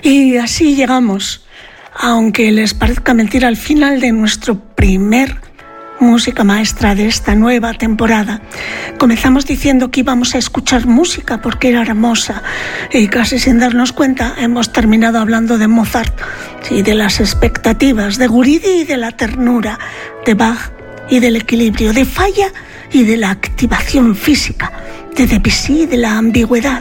Y así llegamos, aunque les parezca mentira, al final de nuestro primer música maestra de esta nueva temporada. Comenzamos diciendo que íbamos a escuchar música porque era hermosa y casi sin darnos cuenta hemos terminado hablando de Mozart y de las expectativas, de Guridi y de la ternura, de Bach y del equilibrio, de Falla y de la activación física, de Debussy y de la ambigüedad.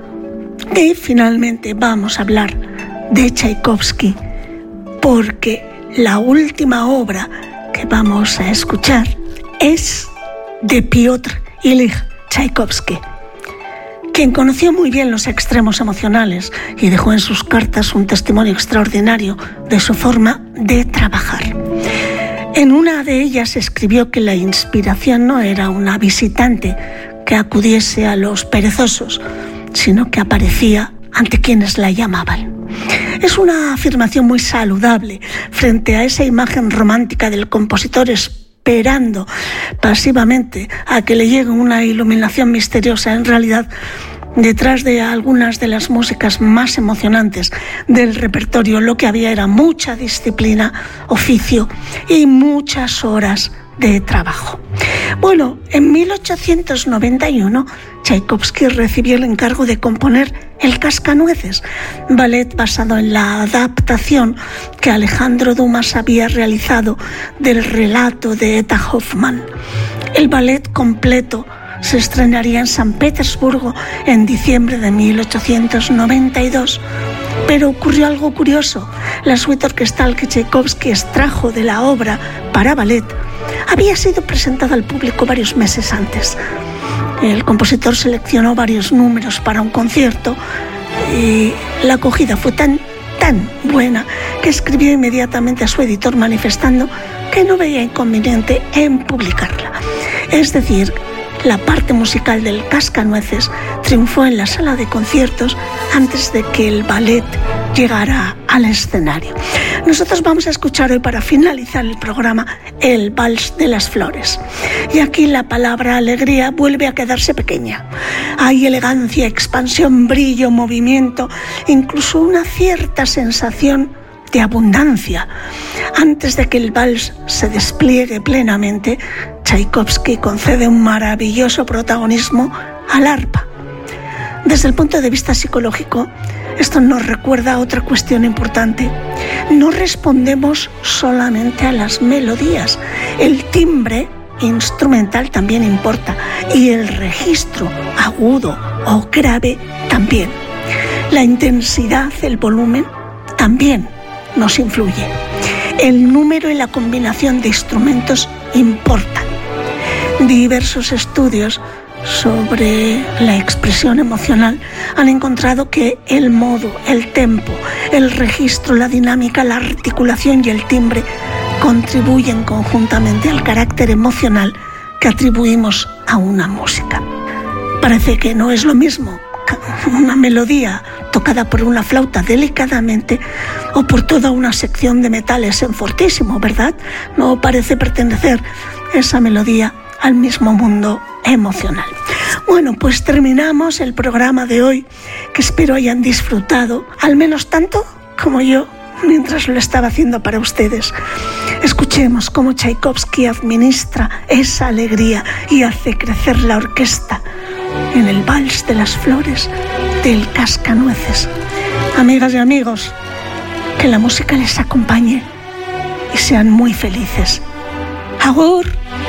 Y finalmente vamos a hablar de Tchaikovsky, porque la última obra que vamos a escuchar es de Piotr Ilich Tchaikovsky, quien conoció muy bien los extremos emocionales y dejó en sus cartas un testimonio extraordinario de su forma de trabajar. En una de ellas escribió que la inspiración no era una visitante que acudiese a los perezosos, sino que aparecía ante quienes la llamaban. Es una afirmación muy saludable frente a esa imagen romántica del compositor esperando pasivamente a que le llegue una iluminación misteriosa. En realidad, detrás de algunas de las músicas más emocionantes del repertorio, lo que había era mucha disciplina, oficio y muchas horas de trabajo. Bueno, en 1891 Tchaikovsky recibió el encargo de componer El Cascanueces, ballet basado en la adaptación que Alejandro Dumas había realizado del relato de Etta Hoffmann. El ballet completo se estrenaría en San Petersburgo en diciembre de 1892. Pero ocurrió algo curioso. La suite orquestal que Tchaikovsky extrajo de la obra para ballet había sido presentada al público varios meses antes. El compositor seleccionó varios números para un concierto y la acogida fue tan buena que escribió inmediatamente a su editor manifestando que no veía inconveniente en publicarla. Es decir, la parte musical del Cascanueces triunfó en la sala de conciertos antes de que el ballet llegara al escenario. Nosotros vamos a escuchar hoy, para finalizar el programa, el Vals de las Flores. Y aquí la palabra alegría vuelve a quedarse pequeña. Hay elegancia, expansión, brillo, movimiento, incluso una cierta sensación de abundancia. Antes de que el vals se despliegue plenamente, Tchaikovsky concede un maravilloso protagonismo al arpa. Desde el punto de vista psicológico, esto nos recuerda a otra cuestión importante. No respondemos solamente a las melodías. El timbre instrumental también importa y el registro agudo o grave también. La intensidad, el volumen también nos influye. El número y la combinación de instrumentos importan. Diversos estudios sobre la expresión emocional han encontrado que el modo, el tempo, el registro, la dinámica, la articulación y el timbre contribuyen conjuntamente al carácter emocional que atribuimos a una música. Parece que no es lo mismo una melodía tocada por una flauta delicadamente o por toda una sección de metales en fortísimo, ¿verdad? No parece pertenecer esa melodía al mismo mundo emocional. Bueno, pues terminamos el programa de hoy, que espero hayan disfrutado, al menos tanto como yo mientras lo estaba haciendo para ustedes. Escuchemos cómo Tchaikovsky administra esa alegría y hace crecer la orquesta en el Vals de las Flores del Cascanueces. Amigas y amigos, que la música les acompañe y sean muy felices. ¡Agur!